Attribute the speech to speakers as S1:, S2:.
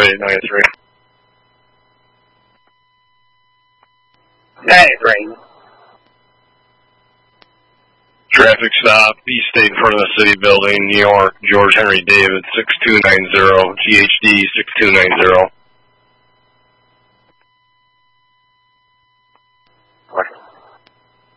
S1: 9893.
S2: Hey, Brayden.
S1: Traffic stop, East State in front of the City Building, New York, George Henry David, 6290, GHD 6290.